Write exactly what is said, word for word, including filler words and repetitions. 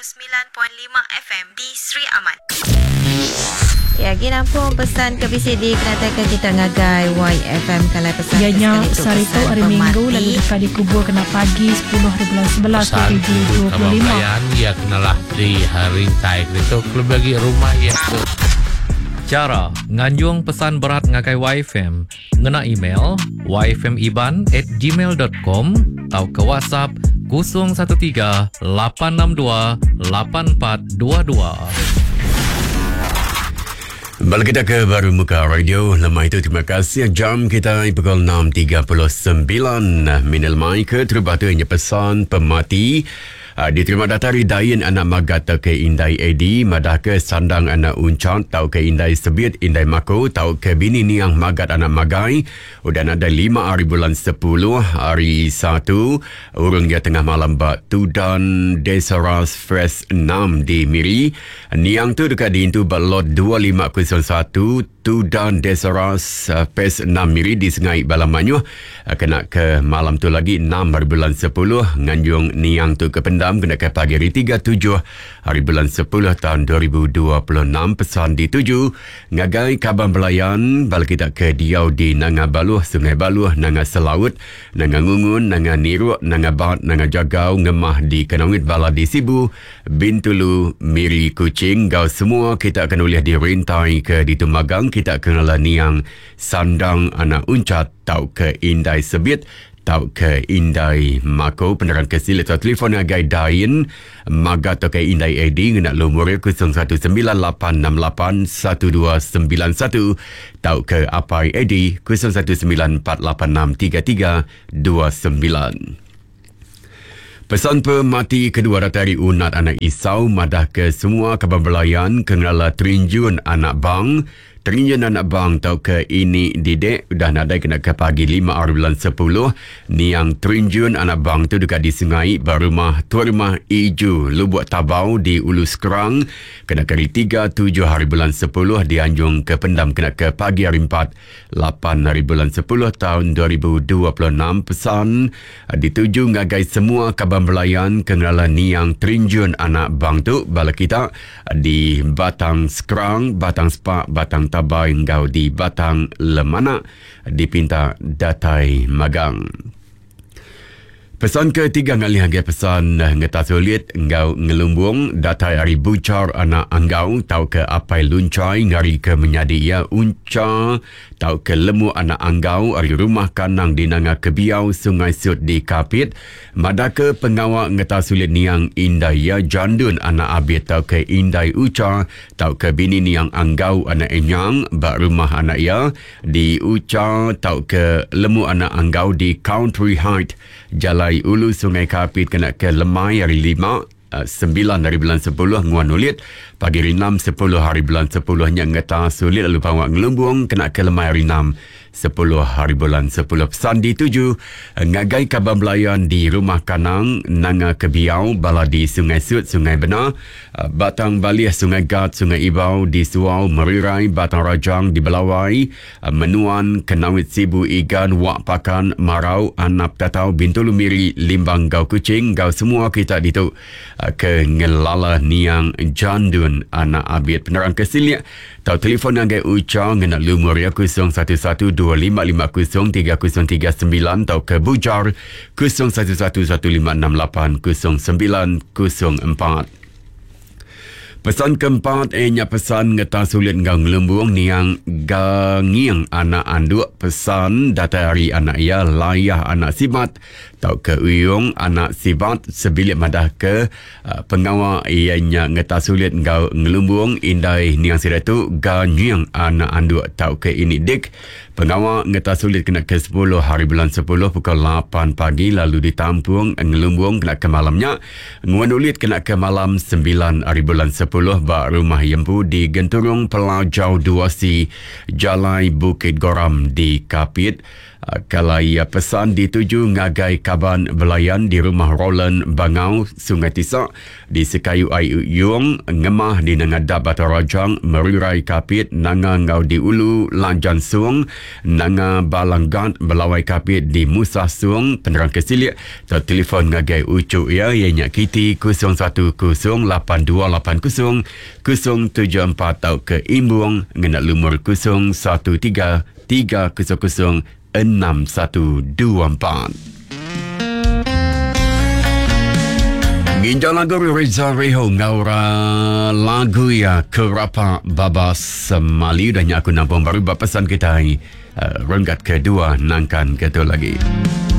sembilan perpuluhan lima F M di Sri Aman. Ya, kita pun pesan ke B C D kenatakan kita ngagai Y F M kalau pesan. Ianya Sarito hari Minggu lalu dekat dikubur kena pagi sepuluh hari bulan sebelas tujuh dua puluh lima. Ya kenalah di hari taik itu klub bagi rumah ya. Cara nganjung pesan berat ngagai Y F M ngena email y f m iban at gmail dot com atau ke WhatsApp kosong satu tiga lapan enam dua lapan empat dua dua. Balik kita ke Baru Muka Radio. Lama itu terima kasih. Jam kita pukul enam tiga puluh sembilan. Minal Maika terbatunya pesan pemati. Uh, diterima datari Dayin anak magat tau ke Indai Edi, madah ke sandang anak uncat tau ke Indai Sebit, Indai Mako tau ke bini ni yang magat anak magai. Dan ada lima hari bulan sepuluh, hari satu, urung dia tengah malam bak Tudan Desaras Fresh enam di Miri. Niang tu dekat di itu bak lot dua lima kosong satu, Tudan Desaras uh, Fresh enam Miri di Sengai Balamanyu. Uh, kena ke malam tu lagi enam hari bulan sepuluh, nganjung niang tu ke Pendam kena ke pagi hari tiga puluh tujuh hari bulan sepuluh tahun dua ribu dua puluh enam. Pesan dituju ngagai Kaban Belayan balik kita ke Diau di Nanga Baluh, Sungai Baluh, Nanga Selaut, Nanga Ngungun, Nanga Niruk, Nanga Bat, Nanga Jagau, Ngemah di Kenawit, Bala di Sibu, Bintulu, Miri, Kuching. Gau semua kita akan boleh dirintai ke di Tumagang. Kita kenal niang sandang anak uncat tau ke Indai Sebit tau ke Indai Mako. Peneran kesil atau telefon agai Dain maga tau ke Indai Edi ngena lumur kosong satu sembilan lapan enam lapan satu dua sembilan satu tau ke Apai Edi kosong satu sembilan empat lapan enam tiga tiga dua sembilan. Pesan pemati kedua datari unat anak Isau madah ke semua Kababelayan kenala Terinjun anak bang. Terinjun anak bang tau ke ini didek dah nadai kena ke pagi lima hari bulan sepuluh. Ni yang Terinjun anak bang tu dekat di Sungai Barumah Tuan Rumah Iju Lubuk Tabau di Ulu Sekerang. Kena ke hari tiga tujuh hari bulan sepuluh. Di Anjung ke Pendam kena ke pagi hari empat lapan hari bulan sepuluh tahun dua ribu dua puluh enam. Pesan dituju ngagai semua Kaban Belayan kenala ni yang Terinjun anak bang tu bala kita di Batang Sekerang, Batang Sepak, Batang Tabai engkau di Batang Lemana dipinta datai magang. Pesan ketiga ngali hagai pesan ngeta sulit engkau ngelumbung datai hari bucar anak anggau tau ke apai luncai ngari ke menyadi ya unca tau ke lemu anak anggau hari rumah kanang di Nanga Kebiau Sungai Sut di Kapit. Madake pengawak ngeta sulit niang Indai ya jandun anak abit tau ke Indai Uca tau ke bini niang anggau anak enyang bak rumah anak ya di Uca tau ke lemu anak anggau di Country Height Jalai Ulu Sungai Kapit kena ke Lemai hari lima sembilan hari bulan sepuluh nguan ulit pagi hari enam sepuluh hari bulan sepuluh nya ngeta sulit lalu pawak ngelumbung kena ke Lemai hari enam sepuluh hari bulan sepuluh. Pesan dituju ngagai Kaban Belayan di Rumah Kanang Nanga Kebiau Bala di Sungai Sut Sungai Benar, Batang Balih Sungai Gat Sungai Ibau di Suau Merirai, Batang Rajang di Belawai, Menuan Kenawit Sibu Igan Wak Pakan Marau Anap Tatau Bintulu Miri Limbang Gau Kucing. Gau semua kita ditu ke ngelala niang jandun anak abit. Peneran kesilnya tau telefon ngagai Uca ngena lumur ya kosong satu satu dua lima lima kosong tiga kosong tiga sembilan tau ke Bujar kosong satu satu satu lima enam lapan kosong sembilan kosong empat. Pesan keempat, enya pesan ngeta sulit ngau ngelumbung niang gangiang anak anduk. Pesan datari anak ia layah anak sibat tau ke uyung anak sibat sebilik madah ke uh, pengawal ianya ngeta sulit ngau ngelumbung Indai niang sidatu gangiang anak anduk tau ke ini dik. Pengawal ngeta sulit kena ke sepuluh hari bulan sepuluh pukul lapan pagi lalu ditampung ngelumbung kena ke malamnya. Nguan ulit kena ke malam sembilan hari bulan sepuluh bak rumah Yempu di Genturung Pelajau dua C Jalai Bukit Goram di Kapit. Uh, kalau ia pesan dituju ngagai kaban belayan di rumah Roland Bangau Sungai Tisak di Sekayu Ayu Yung ngemah di Nangadap Batu Rajang merirai kapit nanga ngau di Ulu Lanjan Suang nanga balanggan belawai kapit di Musa Suang Penderang Kesilik atau telefon ngagai ucuk ya ianya kiti kosong satu kosong lapan dua lapan kosong kosong tujuh empat atau ke Imbung ngenak lumur kosong satu tiga tiga kosong kosong enam satu dua empat. Ginjal lagu Reza Reho ngaura lagu ya kerapa babas Mali dan aku nampung baru pesan kita uh, renggat kedua nangkan ketua lagi.